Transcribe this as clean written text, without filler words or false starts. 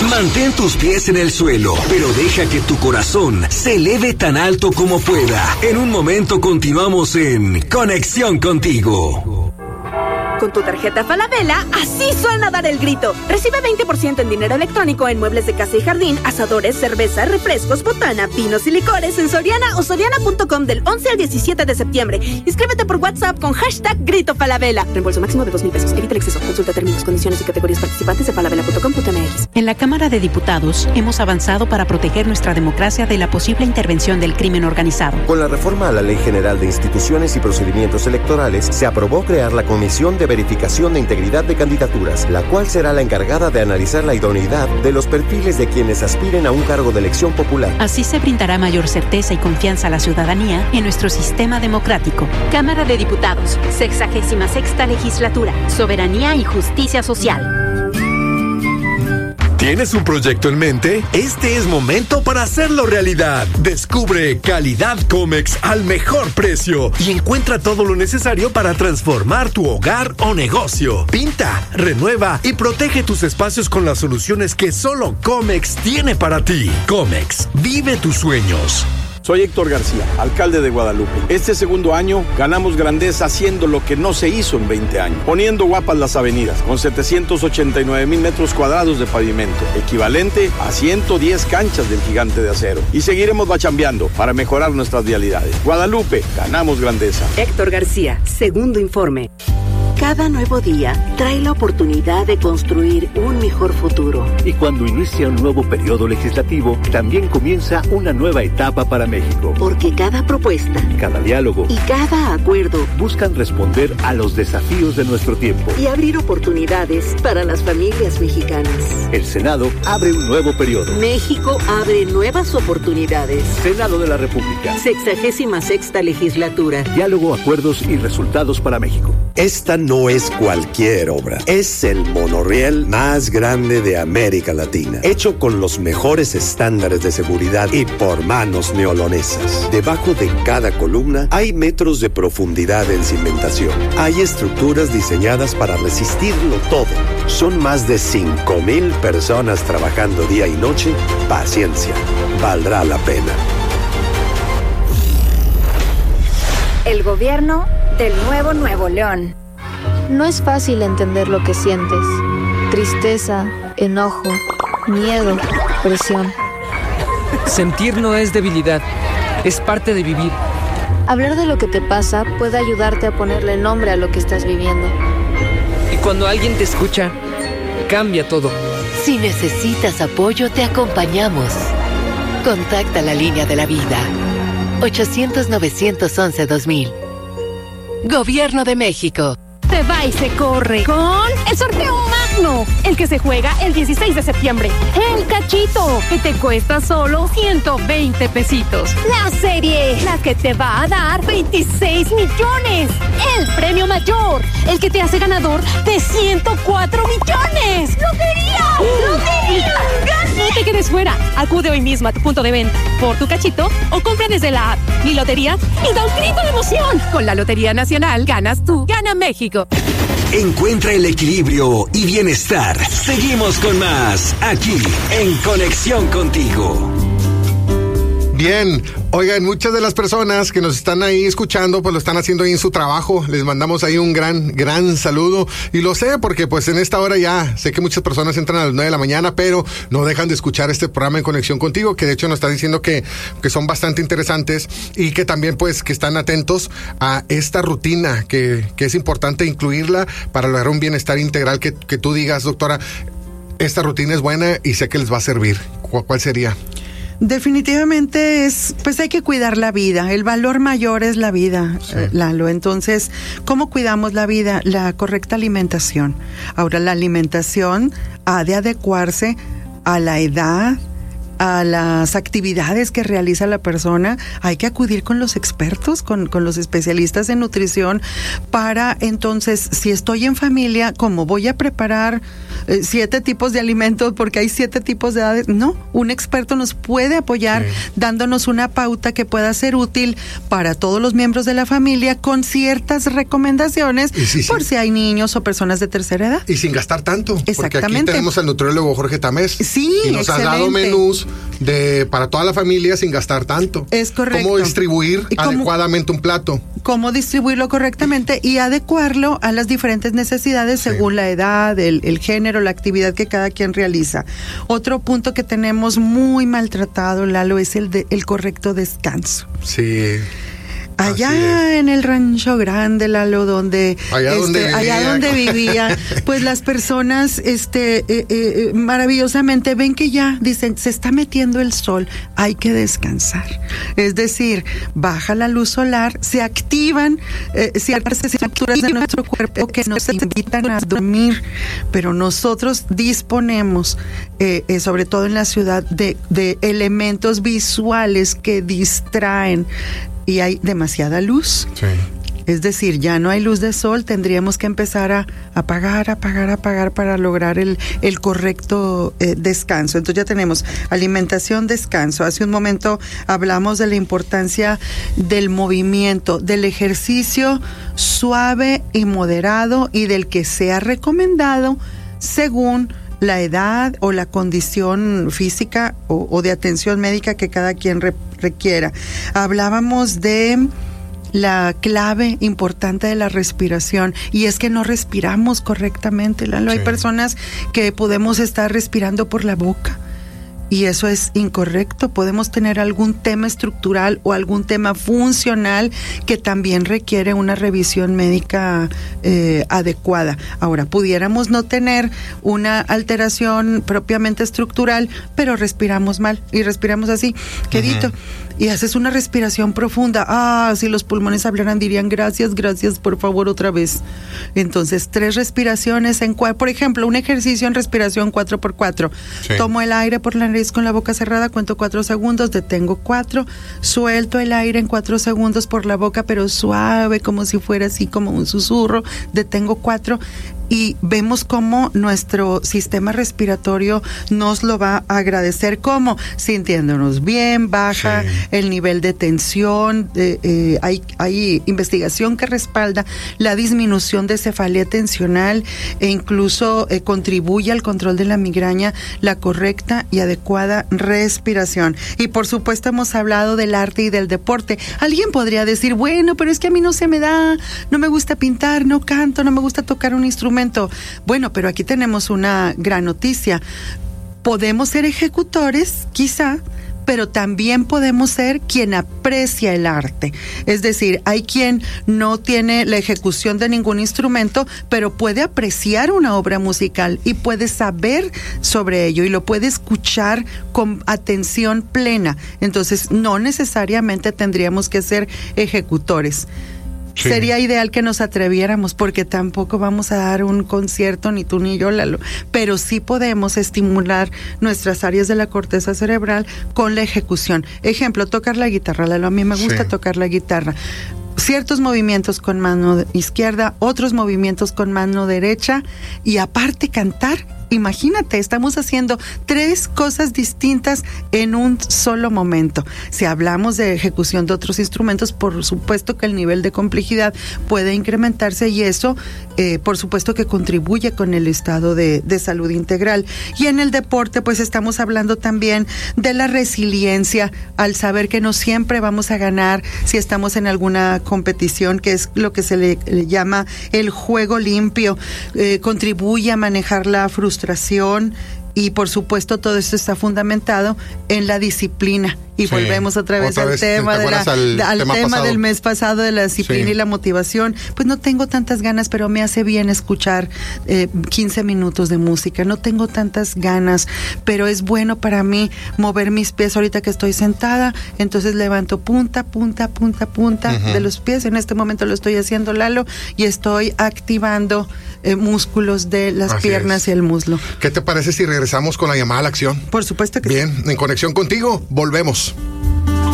Mantén tus pies en el suelo, pero deja que tu corazón se eleve tan alto como pueda. En un momento continuamos en Conexión Contigo. Con tu tarjeta Falabella, así suena dar el grito. Recibe 20% en dinero electrónico en muebles de casa y jardín, asadores, cerveza, refrescos, botana, vinos y licores en Soriana o soriana.com del 11 al 17 de septiembre. Inscríbete por WhatsApp con #Grito Falabella. Reembolso máximo de 2,000 pesos. Evita el exceso. Consulta términos, condiciones y categorías participantes en falabella.com.mx. En la Cámara de Diputados hemos avanzado para proteger nuestra democracia de la posible intervención del crimen organizado. Con la reforma a la Ley General de Instituciones y Procedimientos Electorales, se aprobó crear la Comisión de Verificación de Integridad de Candidaturas, la cual será la encargada de analizar la idoneidad de los perfiles de quienes aspiren a un cargo de elección popular. Así se brindará mayor certeza y confianza a la ciudadanía en nuestro sistema democrático. Cámara de Diputados, 66ª Legislatura, Soberanía y Justicia Social. ¿Tienes un proyecto en mente? Este es momento para hacerlo realidad. Descubre Calidad Comex al mejor precio y encuentra todo lo necesario para transformar tu hogar o negocio. Pinta, renueva y protege tus espacios con las soluciones que solo Comex tiene para ti. Comex, vive tus sueños. Soy Héctor García, alcalde de Guadalupe. Este segundo año ganamos grandeza haciendo lo que no se hizo en 20 años, poniendo guapas las avenidas, con 789,000 metros cuadrados de pavimento, equivalente a 110 canchas del Gigante de Acero. Y seguiremos bachambeando para mejorar nuestras vialidades. Guadalupe, ganamos grandeza. Héctor García, segundo informe. Cada nuevo día trae la oportunidad de construir un mejor futuro. Y cuando inicia un nuevo periodo legislativo, también comienza una nueva etapa para México. Porque cada propuesta, cada diálogo y cada acuerdo buscan responder a los desafíos de nuestro tiempo y abrir oportunidades para las familias mexicanas. El Senado abre un nuevo periodo. México abre nuevas oportunidades. Senado de la República. 66ª Legislatura. Diálogo, acuerdos y resultados para México. Esta no es cualquier obra, es el monorriel más grande de América Latina, hecho con los mejores estándares de seguridad y por manos neolonesas. Debajo de cada columna hay metros de profundidad en cimentación. Hay estructuras diseñadas para resistirlo todo. Son más de 5,000 personas trabajando día y noche. Paciencia, valdrá la pena. El gobierno del nuevo Nuevo León. No es fácil entender lo que sientes. Tristeza, enojo, miedo, presión. Sentir no es debilidad, es parte de vivir. Hablar de lo que te pasa puede ayudarte a ponerle nombre a lo que estás viviendo. Y cuando alguien te escucha, cambia todo. Si necesitas apoyo, te acompañamos. Contacta la línea de la vida. 800-911-2000. Gobierno de México. Se va y se corre con el sorteo magno, el que se juega el 16 de septiembre. El cachito, que te cuesta solo 120 pesitos. La serie, la que te va a dar 26 millones. El premio mayor, el que te hace ganador de 104 millones. ¡Lotería! ¡Lotería! No te quedes fuera. Acude hoy mismo a tu punto de venta por tu cachito o compra desde la app Mi Lotería y da un grito de emoción. Con la Lotería Nacional, ganas tú, gana México. Encuentra el equilibrio y bienestar. Seguimos con más, aquí, en Conexión Contigo. Bien, oigan, muchas de las personas que nos están ahí escuchando, pues lo están haciendo ahí en su trabajo. Les mandamos ahí un gran saludo. Y lo sé porque pues en esta hora ya sé que muchas personas entran a las 9 de la mañana, pero no dejan de escuchar este programa En Conexión Contigo, que de hecho nos está diciendo que son bastante interesantes y que también pues que están atentos a esta rutina, que es importante incluirla para lograr un bienestar integral, que tú digas, doctora, esta rutina es buena y sé que les va a servir. ¿Cuál sería? Definitivamente pues hay que cuidar la vida. El valor mayor es la vida, sí. Lalo. Entonces, ¿cómo cuidamos la vida? La correcta alimentación. Ahora, la alimentación ha de adecuarse a la edad, a las actividades que realiza la persona, hay que acudir con los expertos, con los especialistas en nutrición, para entonces, si estoy en familia, ¿cómo voy a preparar 7 tipos de alimentos porque hay 7 tipos de edades? No, un experto nos puede apoyar dándonos una pauta que pueda ser útil para todos los miembros de la familia con ciertas recomendaciones por si hay niños o personas de tercera edad. Y sin gastar tanto. Exactamente. Porque aquí tenemos al nutriólogo Jorge Tamés. Sí, y nos ha dado menús para toda la familia sin gastar tanto. Es correcto. Cómo distribuir adecuadamente un plato. Cómo distribuirlo correctamente y adecuarlo a las diferentes necesidades según la edad, el género, la actividad que cada quien realiza. Otro punto que tenemos muy maltratado, Lalo, es el correcto descanso. Sí. Allá en el Rancho Grande, Lalo, donde vivía, pues las personas maravillosamente ven que ya, dicen, se está metiendo el sol, hay que descansar. Es decir, baja la luz solar, se activan ciertas estructuras de nuestro cuerpo que nos invitan a dormir, pero nosotros disponemos, sobre todo en la ciudad, de elementos visuales que distraen. Y hay demasiada luz. Sí. Es decir, ya no hay luz de sol, tendríamos que empezar a apagar para lograr el correcto descanso. Entonces ya tenemos alimentación, descanso. Hace un momento hablamos de la importancia del movimiento, del ejercicio suave y moderado y del que sea recomendado según la edad o la condición física o de atención médica que cada quien requiera. Hablábamos de la clave importante de la respiración y es que no respiramos correctamente, Lalo. Sí. Hay personas que podemos estar respirando por la boca y eso es incorrecto. Podemos tener algún tema estructural o algún tema funcional que también requiere una revisión médica adecuada. Ahora, pudiéramos no tener una alteración propiamente estructural, pero respiramos mal y respiramos así, quedito. Y haces una respiración profunda. Si los pulmones hablaran dirían gracias, por favor, otra vez. Entonces, 3 respiraciones por ejemplo, un ejercicio en respiración 4x4. Sí. Tomo el aire por la nariz con la boca cerrada, cuento 4 segundos, detengo 4, suelto el aire en 4 segundos por la boca, pero suave, como si fuera así como un susurro, detengo 4. Y vemos cómo nuestro sistema respiratorio nos lo va a agradecer, como sintiéndonos bien, baja el nivel de tensión, hay investigación que respalda la disminución de cefalea tensional e incluso contribuye al control de la migraña, la correcta y adecuada respiración. Y por supuesto hemos hablado del arte y del deporte. Alguien podría decir, bueno, pero es que a mí no se me da, no me gusta pintar, no canto, no me gusta tocar un instrumento. Bueno, pero aquí tenemos una gran noticia. Podemos ser ejecutores, quizá, pero también podemos ser quien aprecia el arte. Es decir, hay quien no tiene la ejecución de ningún instrumento, pero puede apreciar una obra musical y puede saber sobre ello y lo puede escuchar con atención plena. Entonces, no necesariamente tendríamos que ser ejecutores. Sí. Sería ideal que nos atreviéramos, porque tampoco vamos a dar un concierto, ni tú ni yo, Lalo, pero sí podemos estimular nuestras áreas de la corteza cerebral con la ejecución. Ejemplo, tocar la guitarra, Lalo, a mí me gusta tocar la guitarra. Ciertos movimientos con mano izquierda, otros movimientos con mano derecha y aparte cantar. Imagínate, estamos haciendo 3 cosas distintas en un solo momento. Si hablamos de ejecución de otros instrumentos, por supuesto que el nivel de complejidad puede incrementarse y eso, por supuesto que contribuye con el estado de salud integral. Y en el deporte, pues estamos hablando también de la resiliencia, al saber que no siempre vamos a ganar si estamos en alguna competición, que es lo que se le llama el juego limpio. Contribuye a manejar la frustración y por supuesto todo esto está fundamentado en la disciplina. Y volvemos otra vez al tema del mes pasado de la disciplina y la motivación. Pues no tengo tantas ganas, pero me hace bien escuchar 15 minutos de música. No tengo tantas ganas, pero es bueno para mí mover mis pies ahorita que estoy sentada. Entonces levanto punta de los pies. En este momento lo estoy haciendo, Lalo, y estoy activando músculos de las piernas y el muslo. ¿Qué te parece si regresamos con la llamada a la acción? Por supuesto que sí. Bien, en conexión contigo, volvemos.